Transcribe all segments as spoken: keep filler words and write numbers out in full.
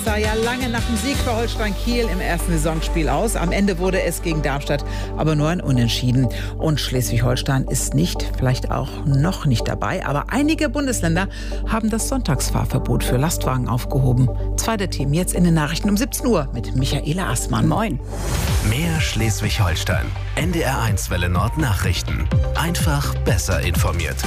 sah ja lange nach dem Sieg für Holstein Kiel im ersten Saisonspiel aus. Am Ende wurde es gegen Darmstadt aber nur ein Unentschieden. Und Schleswig-Holstein ist nicht, vielleicht auch noch nicht dabei. Aber einige Bundesländer haben das Sonntagsfahrverbot für Lastwagen aufgehoben. Zweite Team jetzt in den Nachrichten um siebzehn Uhr mit Michaela Assmann. Moin. Mehr Schleswig-Holstein. N D R eins Welle Nord Nachrichten. Einfach besser informiert.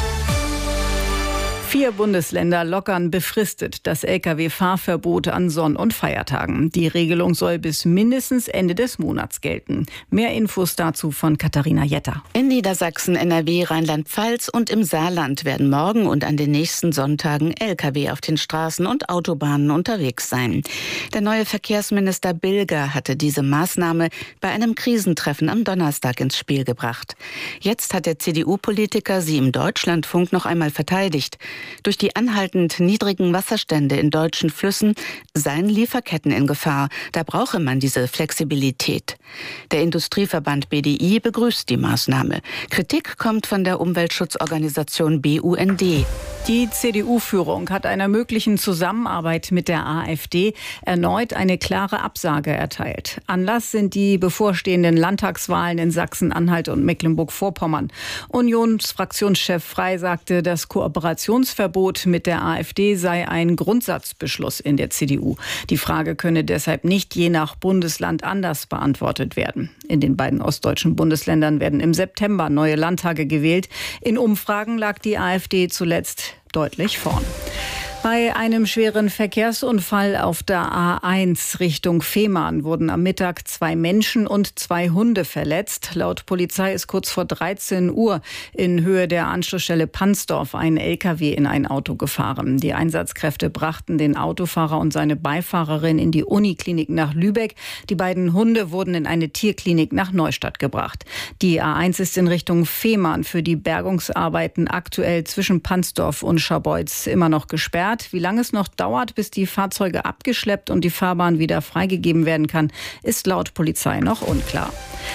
Vier Bundesländer lockern befristet das L K W-Fahrverbot an Sonn- und Feiertagen. Die Regelung soll bis mindestens Ende des Monats gelten. Mehr Infos dazu von Katharina Jetter. In Niedersachsen, N R W, Rheinland-Pfalz und im Saarland werden morgen und an den nächsten Sonntagen L K W auf den Straßen und Autobahnen unterwegs sein. Der neue Verkehrsminister Bilger hatte diese Maßnahme bei einem Krisentreffen am Donnerstag ins Spiel gebracht. Jetzt hat der C D U-Politiker sie im Deutschlandfunk noch einmal verteidigt. Durch die anhaltend niedrigen Wasserstände in deutschen Flüssen seien Lieferketten in Gefahr. Da brauche man diese Flexibilität. Der Industrieverband B D I begrüßt die Maßnahme. Kritik kommt von der Umweltschutzorganisation B U N D. Die C D U-Führung hat einer möglichen Zusammenarbeit mit der AfD erneut eine klare Absage erteilt. Anlass sind die bevorstehenden Landtagswahlen in Sachsen-Anhalt und Mecklenburg-Vorpommern. Unionsfraktionschef Frey sagte, das Kooperationsverbot mit der AfD sei ein Grundsatzbeschluss in der C D U. Die Frage könne deshalb nicht je nach Bundesland anders beantwortet werden. In den beiden ostdeutschen Bundesländern werden im September neue Landtage gewählt. In Umfragen lag die AfD zuletzt deutlich vorn. Bei einem schweren Verkehrsunfall auf der A eins Richtung Fehmarn wurden am Mittag zwei Menschen und zwei Hunde verletzt. Laut Polizei ist kurz vor dreizehn Uhr in Höhe der Anschlussstelle Pansdorf ein L K W in ein Auto gefahren. Die Einsatzkräfte brachten den Autofahrer und seine Beifahrerin in die Uniklinik nach Lübeck. Die beiden Hunde wurden in eine Tierklinik nach Neustadt gebracht. Die A eins ist in Richtung Fehmarn für die Bergungsarbeiten aktuell zwischen Pansdorf und Scharbeutz immer noch gesperrt. Wie lange es noch dauert, bis die Fahrzeuge abgeschleppt und die Fahrbahn wieder freigegeben werden kann, ist laut Polizei noch unklar.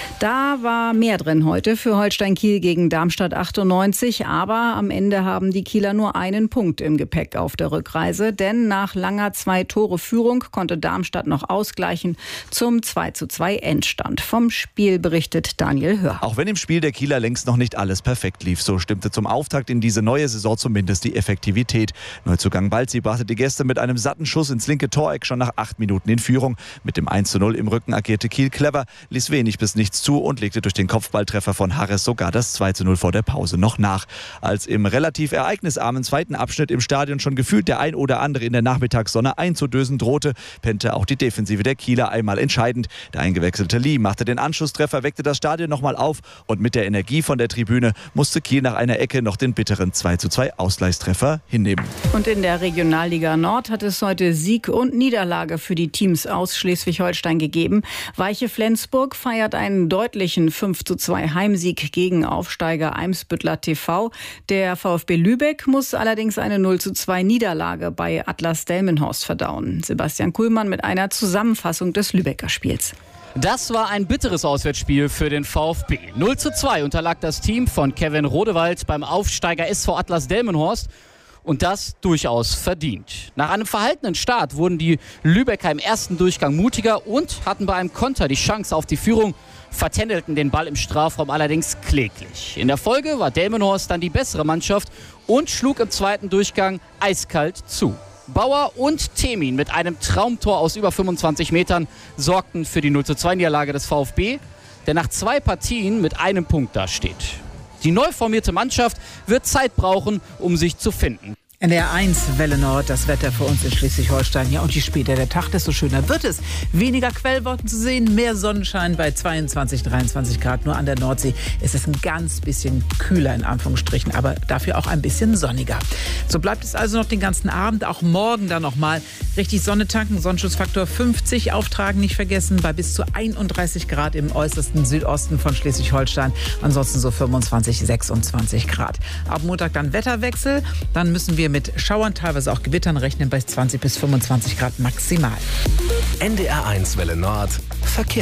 Da war mehr drin heute für Holstein Kiel gegen Darmstadt achtundneunzig, aber am Ende haben die Kieler nur einen Punkt im Gepäck auf der Rückreise, denn nach langer Zwei-Tore-Führung konnte Darmstadt noch ausgleichen zum zwei zu zwei Endstand. Vom Spiel berichtet Daniel Hör. Auch wenn im Spiel der Kieler längst noch nicht alles perfekt lief, so stimmte zum Auftakt in diese neue Saison zumindest die Effektivität. Neuzugang Balzi brachte die Gäste mit einem satten Schuss ins linke Toreck schon nach acht Minuten in Führung. Mit dem eins zu null im Rücken agierte Kiel clever, ließ wenig bis nichts zu und legte durch den Kopfballtreffer von Harris sogar das zwei zu null vor der Pause noch nach. Als im relativ ereignisarmen zweiten Abschnitt im Stadion schon gefühlt der ein oder andere in der Nachmittagssonne einzudösen drohte, pennte auch die Defensive der Kieler einmal entscheidend. Der eingewechselte Lee machte den Anschlusstreffer, weckte das Stadion nochmal auf und mit der Energie von der Tribüne musste Kiel nach einer Ecke noch den bitteren zwei zu zwei Ausgleichstreffer hinnehmen. Und in der Regionalliga Nord hat es heute Sieg und Niederlage für die Teams aus Schleswig-Holstein gegeben. Weiche Flensburg feiert einen deutlichen fünf zu zwei Heimsieg gegen Aufsteiger Eimsbüttler T V. Der VfB Lübeck muss allerdings eine null zu zwei Niederlage bei Atlas Delmenhorst verdauen. Sebastian Kuhlmann mit einer Zusammenfassung des Lübecker Spiels. Das war ein bitteres Auswärtsspiel für den VfB. null zu zwei unterlag das Team von Kevin Rodewald beim Aufsteiger S V Atlas Delmenhorst. Und das durchaus verdient. Nach einem verhaltenen Start wurden die Lübecker im ersten Durchgang mutiger und hatten bei einem Konter die Chance auf die Führung, vertändelten den Ball im Strafraum allerdings kläglich. In der Folge war Delmenhorst dann die bessere Mannschaft und schlug im zweiten Durchgang eiskalt zu. Bauer und Temin mit einem Traumtor aus über fünfundzwanzig Metern sorgten für die null zu zwei Niederlage des VfB, der nach zwei Partien mit einem Punkt dasteht. Die neu formierte Mannschaft wird Zeit brauchen, um sich zu finden. N D R eins Welle Nord, das Wetter für uns in Schleswig-Holstein. Ja, und je später der Tag, desto schöner wird es. Weniger Quellwolken zu sehen, mehr Sonnenschein bei zweiundzwanzig, dreiundzwanzig Grad. Nur an der Nordsee ist es ein ganz bisschen kühler in Anführungsstrichen, aber dafür auch ein bisschen sonniger. So bleibt es also noch den ganzen Abend, auch morgen dann noch mal richtig Sonne tanken. Sonnenschutzfaktor fünfzig auftragen, nicht vergessen, bei bis zu einunddreißig Grad im äußersten Südosten von Schleswig-Holstein. Ansonsten so fünfundzwanzig, sechsundzwanzig Grad. Ab Montag dann Wetterwechsel, dann müssen wir mit Schauern, teilweise auch Gewittern rechnen bei zwanzig bis fünfundzwanzig Grad maximal. N D R eins Welle Nord Verkehr.